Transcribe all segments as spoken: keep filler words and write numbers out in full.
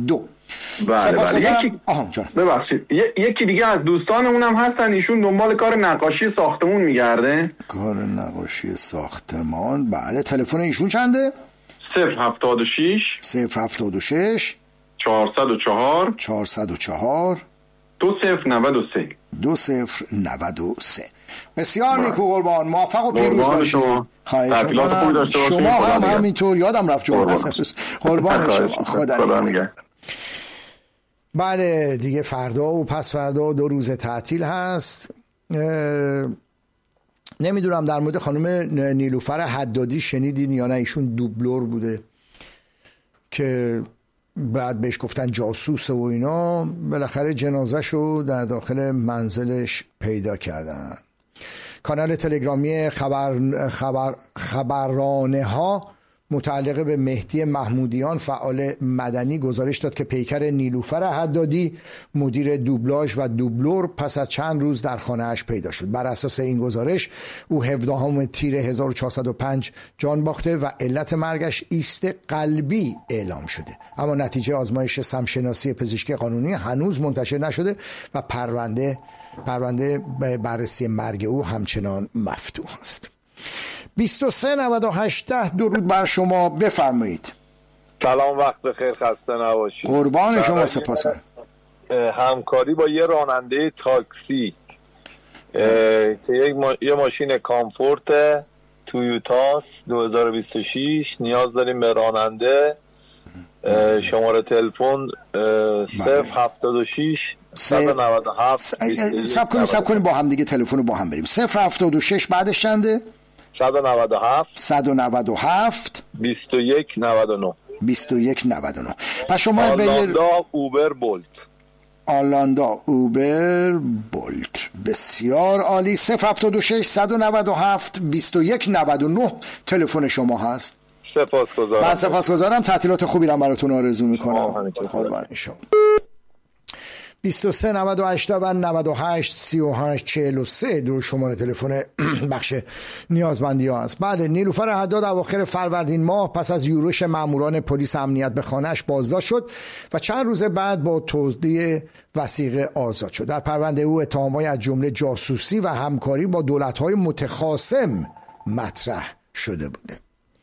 دو. بله بله. یکی... آها جان ببخشید ی... یکی دیگه از دوستانمون هم هستن، ایشون دنبال کار نقاشی ساختمون میگرده. کار نقاشی ساختمان. بله تلفن ایشون چنده؟ صفر هفتاد و شش صفر هفتاد و شش چهارصد و چهار چهارصد و چهار دو صفر نود و سه دو صفر نود و سه. بسیار نیکو قربان، موفق و پیروز باشید. خواهش می‌کنم. شما هم همینطور. یادم رفت جمعه قربان شما. خدا نگهدار. بله دیگه فردا و پس فردا دو روز تعطیل هست. نمیدونم در مورد خانم نیلوفر حدادی شنیدین یا نه؟ ایشون دوبلور بوده که بعد بهش گفتن جاسوس و اینا. بالاخره جنازه‌شو در داخل منزلش پیدا کردن. کانال تلگرامی خبر خبر خبرانه ها متعلق به مهدی محمودیان فعال مدنی گزارش داد که پیکر نیلوفر حدادی مدیر دوبلاژ و دوبلور پس از چند روز در خانه‌اش پیدا شد. بر اساس این گزارش او هفدهم تیر هزار و چهارصد و پنج جان باخته و علت مرگش ایست قلبی اعلام شده، اما نتیجه آزمایش سمشناسی پزشکی قانونی هنوز منتشر نشده و پرونده پرونده بررسی مرگ او همچنان مفتوح است. بیست و سه نود و هشت درود بر شما، بفرمایید. سلام، وقت بخیر، خسته نباشید. قربان شما، سپاسم. همکاری با یه راننده تاکسی که یک ما... یه ماشین کامفورت تویوتاس دو هزار و بیست و شش، نیاز داریم به راننده. شماره تلفن صفر هفتاد و شش صد و نود و هفت. سب کنیم سب کنیم با هم دیگه تلفن رو با هم بریم. صفر هفتاد و شش بعدش چنده؟ صد و نود و هفت صد و نود و هفت بیست و یک نود و نه بیست و یک نود و نه. پس شما آلاندا اوبر بولت. آلاندا اوبر بولت. بسیار عالی. صفر هفتاد و شش صد و نود و هفت بیست و یک نود و نه تلفن شما هست. سپاسگزارم. من سپاسگزارم. تعطیلات خوبی رو براتون آرزو میکنم. قربان شما. بیست و سه نود و هشت و نود و هشت سی و هشت چهل و سه دو شماره تلفن بخش نیازمندی ها است. بعد نیلوفر حداد اواخر فروردین ماه پس از یورش ماموران پلیس امنیت به خانه‌اش بازداشت شد و چند روز بعد با توضیح وثیقه آزاد شد. در پرونده او اتهامات از جمله جاسوسی و همکاری با دولت‌های متخاصم مطرح شده بوده.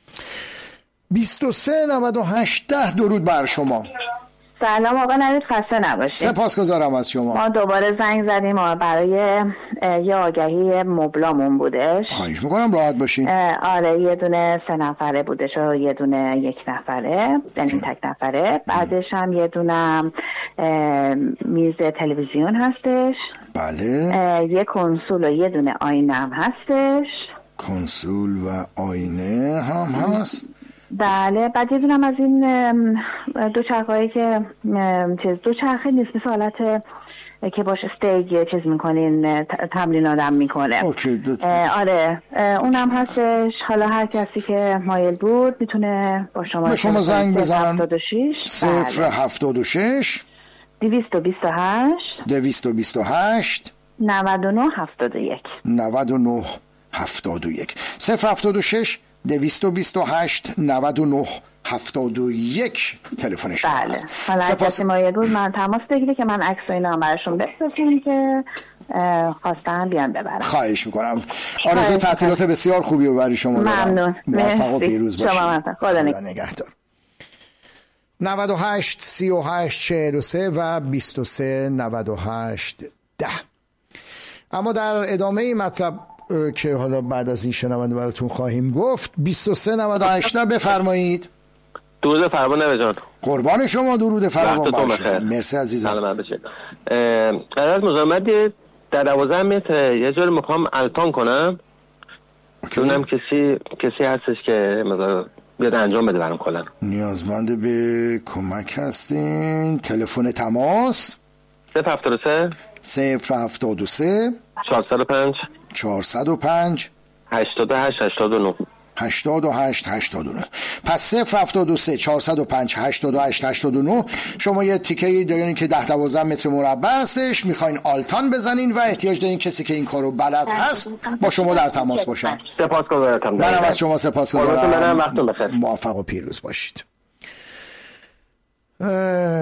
بیست و سه نود و هشت درود بر شما. سلام آقا نوید، خسته نباشید. سپاسگزارم از شما. ما دوباره زنگ زدیم و برای یه آگهی مبلامون بودش. خواهش میکنم راحت باشین. آره یه دونه سه نفره بودش و یه دونه یک نفره، یعنی تک نفره. بعدش هم یه دونه میز تلویزیون هستش. بله. یه کنسول و یه دونه آینه هم هستش. کنسول و آینه هم هست. بله. بعد یه دونم از این دو چرخهایی که چیز دو چرخه نیست، مثل حالت که باش استیج چیز میکنین، تمرین آدم میکنه. آره اونم هستش. حالا هر کسی که مایل بود میتونه با شما به شما زنگ بزنن. صفر هفتاد و شش دویست و بیست و هشت دویست و بیست و هشت نود و نه هفتاد و یک نود و نه هفتاد و یک. صفر هفتاد و شش دویست و بیست و هشت نود و نه هفتاد و یک تلفن شما بله. است. حالا سپاس... کسی مایل بود من تماس بگیره که من عکس و اینا براشون بفرستم که خواستن بیان ببرم. خواهش میکنم. آرزوی تعطیلات بسیار خوبی رو برای شما دارم. ممنون. موفق و پیروز باشید. شما خدا نگهدار. نود و هشت سی و هشت چهل و سه و بیست و سه نود و هشت ده. اما در ادامه این مطلب که حالا بعد از این شنونده براتون خواهیم گفت، بیست و سه نود و هشت بفرمایید. درود فراوان نوید. قربان شما. درود فراوان باشه. مرسی عزیزم. سلام بشه. قرار مزاحمت در دوازده متر یه جور میخوام التان کنم. اونم کسی کسی هستش که مثلا بیاد انجام بده برام. کلا نیازمند به کمک هستین. تلفن تماس صفر هفتاد و سه صفر هفتاد و سه چهارصد و پنج چهارصد و پنج هشتاد و هشت هشتاد و نه هشتاد و هشت هشتاد و نه. پس صفر هفتاد و سه چهارصد و پنج هشتاد و هشت هشتاد و نه. شما یه تیکه دارین که ده دوازده متر مربع هستش، میخواین آلتان بزنین و احتیاج دارین کسی که این کارو بلد هست با شما در تماس باشن. سپاسگزارم. منم از شما سپاسگزارم. وقتتون بخیر. موفق و پیروز باشید.